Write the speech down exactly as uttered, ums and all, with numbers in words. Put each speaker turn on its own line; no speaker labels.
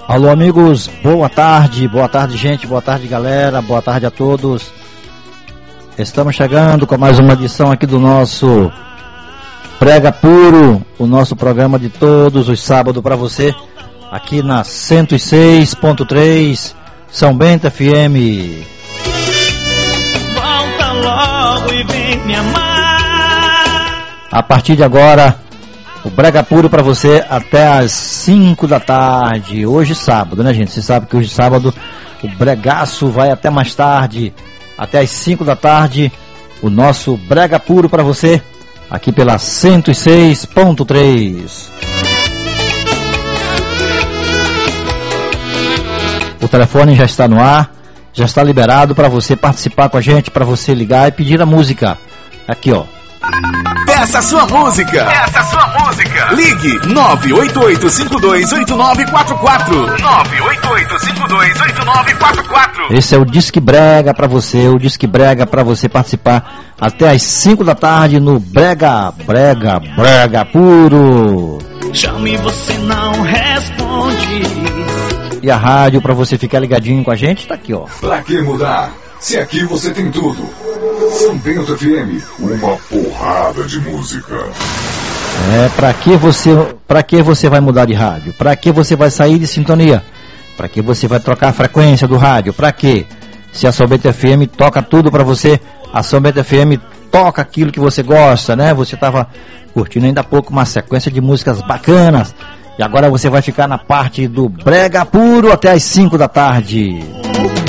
Alô amigos, boa tarde, boa tarde gente, boa tarde galera, boa tarde a todos. Estamos chegando com mais uma edição aqui do nosso Prega Puro, o nosso programa de todos os sábados para você, aqui na cento e seis ponto três São Bento F M.
Volta logo e vem me amar.
A partir de agora, o Brega Puro para você até às cinco da tarde. Hoje sábado, né gente? Você sabe que hoje sábado o bregaço vai até mais tarde, até às cinco da tarde. O nosso Brega Puro para você aqui pela cento e seis ponto três. O telefone já está no ar, já está liberado para você participar com a gente, para você ligar e pedir a música. Aqui ó.
Peça sua música. Peça sua música. Ligue nove oito oito cinco dois oito nove quatro quatro. nove oito oito cinco dois oito nove quatro quatro.
Esse é o Disque Brega para você, o Disque Brega para você participar até às cinco da tarde no Brega, Brega, Brega Puro.
Chame e você não responde.
E a rádio para você ficar ligadinho com a gente tá aqui ó.
Pra que mudar? Se aqui você tem tudo. São Bento F M, uma porrada de música.
É, pra que você, pra que você vai mudar de rádio? Pra que você vai sair de sintonia? Pra que você vai trocar a frequência do rádio? Pra quê? Se a São Bento F M toca tudo pra você, a São Bento F M toca aquilo que você gosta, né? Você tava curtindo ainda há pouco uma sequência de músicas bacanas. E agora você vai ficar na parte do Brega Puro até às cinco da tarde.